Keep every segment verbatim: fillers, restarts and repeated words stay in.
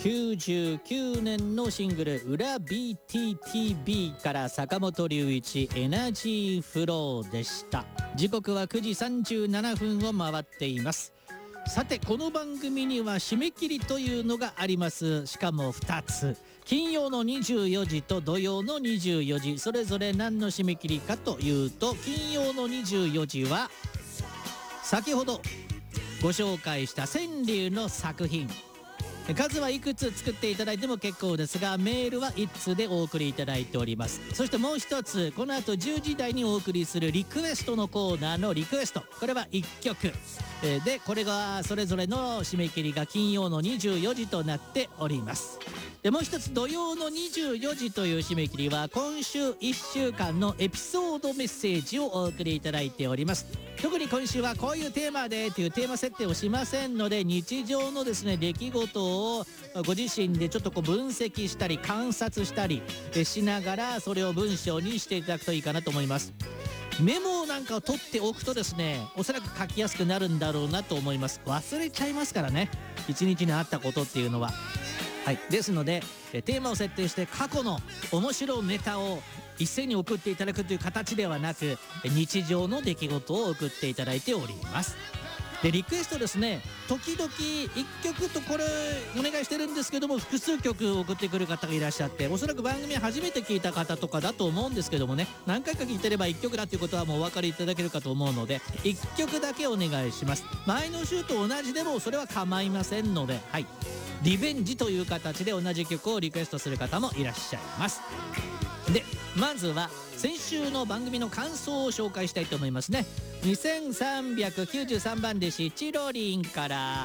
きゅうじゅうきゅうねんのシングル「裏 ビーティーティービー」から坂本龍一エナジーフローでした。時刻はくじさんじゅうななふんを回っています。さてこの番組には締め切りというのがあります。しかもふたつ、金曜のにじゅうよじと土曜のにじゅうよじ、それぞれ何の締め切りかというと、金曜のにじゅうよじは先ほどご紹介した川柳の作品、数はいくつ作っていただいても結構ですが、メールはいちつでお送りいただいております。そしてもう一つ、この後じゅうじ台にお送りするリクエストのコーナーのリクエスト、これはいっきょくで、これがそれぞれの締め切りが金曜のにじゅうよじとなっております。でもう一つ、土曜のにじゅうよじという締め切りは今週いっしゅうかんのエピソードメッセージをお送りいただいております。特に今週はこういうテーマでというテーマ設定をしませんので、日常のですね出来事をご自身でちょっとこう分析したり観察したりしながら、それを文章にしていただくといいかなと思います。メモなんかを取っておくとですね、おそらく書きやすくなるんだろうなと思います。忘れちゃいますからね、一日にあったことっていうのは。はい、ですのでテーマを設定して過去の面白いネタを一斉に送っていただくという形ではなく、日常の出来事を送っていただいております。でリクエストですね、時々いっきょくとこれお願いしてるんですけども、複数曲送ってくる方がいらっしゃって、おそらく番組初めて聞いた方とかだと思うんですけどもね、何回か聞いてればいっきょくだっていうことはもうお分かりいただけるかと思うので、いっきょくだけお願いします。前の週と同じでもそれは構いませんので、はい、リベンジという形で同じ曲をリクエストする方もいらっしゃいます。でまずは先週の番組の感想を紹介したいと思いますね。にせんさんびゃくきゅうじゅうさんばん弟子チロリンから、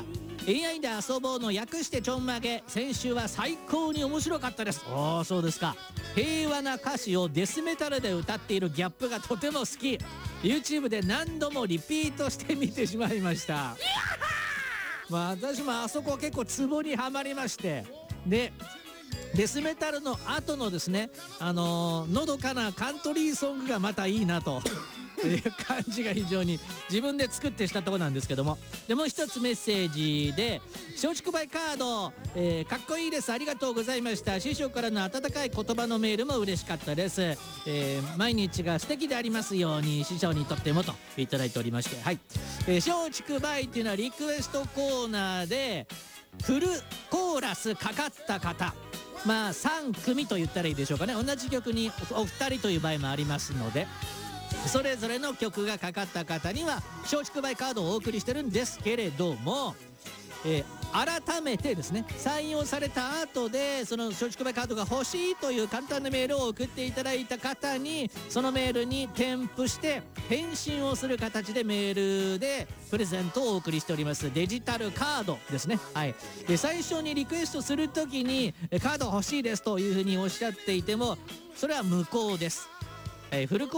エーアイ で遊ぼうの略してちょんまげ、先週は最高に面白かったです。おー、そうですか。平和な歌詞をデスメタルで歌っているギャップがとても好き。 YouTube で何度もリピートして見てしまいました。まあ私もあそこ結構ツボにはまりまして、でデスメタルの後のですね、あのー、のどかなカントリーソングがまたいいなという感じが非常に自分で作ってしたところなんですけども、でもう一つメッセージで、松竹梅カード、えー、かっこいいです、ありがとうございました。師匠からの温かい言葉のメールも嬉しかったです、えー、毎日が素敵でありますように、師匠にとってもといただいておりまして、はい、えー、松竹梅っていうのはリクエストコーナーでフルコーラスかかった方、まあさんくみと言ったらいいでしょうかね。同じ曲にお二人という場合もありますので、それぞれの曲がかかった方には松竹梅カードをお送りしてるんですけれども、えー、改めてですね、採用された後でその松竹梅カードが欲しいという簡単なメールを送っていただいた方に、そのメールに添付して返信をする形でメールでプレゼントをお送りしておりますデジタルカードですね。はい、で最初にリクエストする時にカード欲しいですというふうにおっしゃっていても、それは無効です。えー、フルコ